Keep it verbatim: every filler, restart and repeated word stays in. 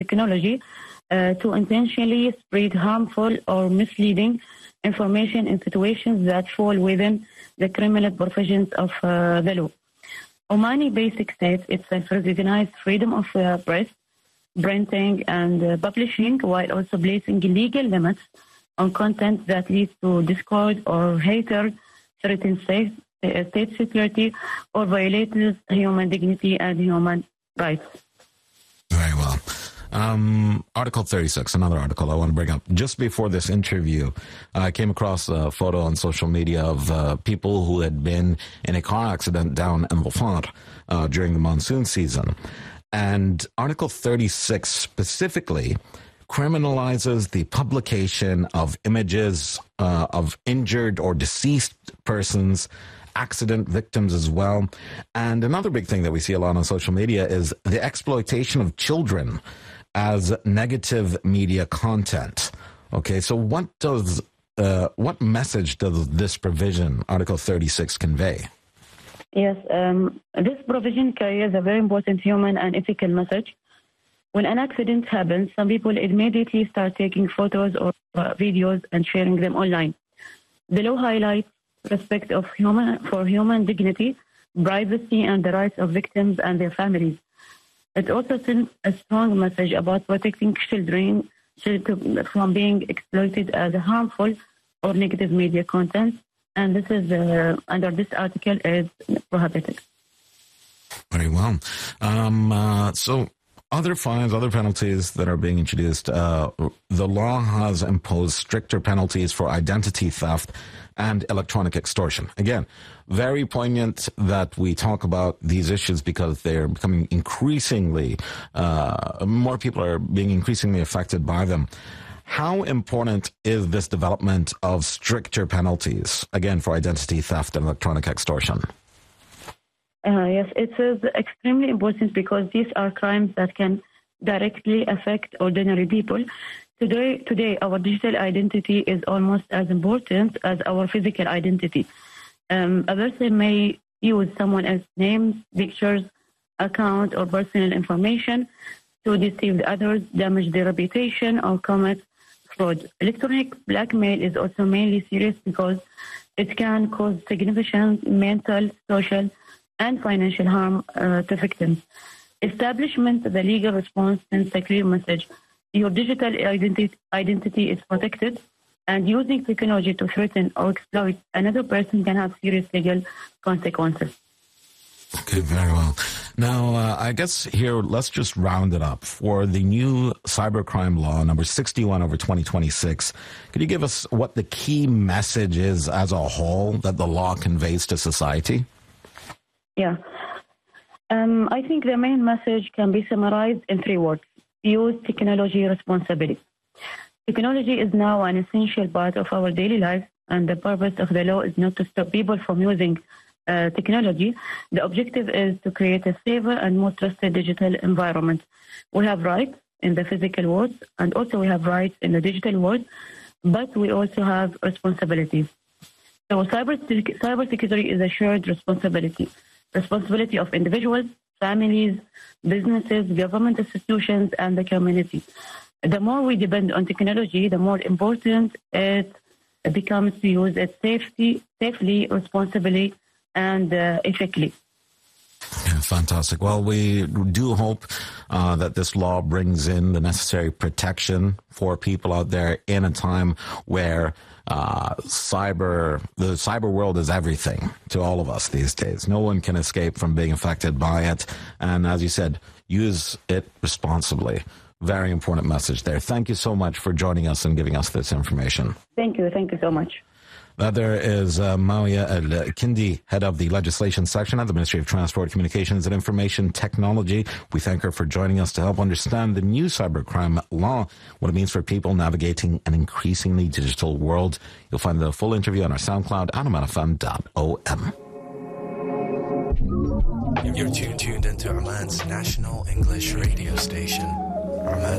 technology uh, to intentionally spread harmful or misleading information in situations that fall within the criminal provisions of uh, the law. Omani Basic State itself recognized freedom of uh, press, printing, and uh, publishing, while also placing legal limits on content that leads to discord or hatred, threatens state, uh, state security, or violates human dignity and human rights. Very well. Um, Article thirty-six, another article I want to bring up. Just before this interview, I came across a photo on social media of uh, people who had been in a car accident down in Dhofar uh, during the monsoon season. And Article thirty-six specifically criminalizes the publication of images uh, of injured or deceased persons, accident victims as well. And another big thing that we see a lot on social media is the exploitation of children as negative media content. Okay, so what does uh, what message does this provision, Article thirty-six, convey? Yes, um, this provision carries a very important human and ethical message. When an accident happens, some people immediately start taking photos or uh, videos and sharing them online. The law highlights respect of human for human dignity, privacy, and the rights of victims and their families. It also sends a strong message about protecting children from being exploited as harmful or negative media content, and this is uh, under this article is prohibited. Very well. Um, uh, so. Other fines, other penalties that are being introduced. Uh, the law has imposed stricter penalties for identity theft and electronic extortion. Again, very poignant that we talk about these issues because they're becoming increasingly, uh, more people are being increasingly affected by them. How important is this development of stricter penalties, again, for identity theft and electronic extortion? Uh, yes, it is extremely important because these are crimes that can directly affect ordinary people. Today, today, our digital identity is almost as important as our physical identity. Um, a person may use someone else's name, pictures, account, or personal information to deceive others, damage their reputation, or commit fraud. Electronic blackmail is also mainly serious because it can cause significant mental, social, and financial harm uh, to victims. Establishment of the legal response sends a clear message. Your digital identity, identity is protected, and using technology to threaten or exploit another person can have serious legal consequences. Okay, very well. Now, uh, I guess here, let's just round it up. For the new cybercrime law, number sixty-one over twenty twenty-six, could you give us what the key message is as a whole that the law conveys to society? Yeah. Um, I think the main message can be summarized in three words. Use technology responsibly. Technology is now an essential part of our daily life, and the purpose of the law is not to stop people from using uh, technology. The objective is to create a safer and more trusted digital environment. We have rights in the physical world, and also we have rights in the digital world, but we also have responsibilities. So cyber cybersecurity is a shared responsibility. Responsibility of individuals, families, businesses, government institutions, and the community. The more we depend on technology, the more important it becomes to use it safety, safely, responsibly, and uh, ethically. Yeah, fantastic. Well, we do hope uh, that this law brings in the necessary protection for people out there in a time where uh, cyber, the cyber world is everything to all of us these days. No one can escape from being affected by it. And as you said, use it responsibly. Very important message there. Thank you so much for joining us and giving us this information. Thank you. Thank you so much. That there is uh, Mawia Al-Kindi, head of the legislation section at the Ministry of Transport, Communications and Information Technology. We thank her for joining us to help understand the new cybercrime law, what it means for people navigating an increasingly digital world. You'll find the full interview on our SoundCloud at oman f m dot o m. You're tuned into Oman's national English radio station. Oman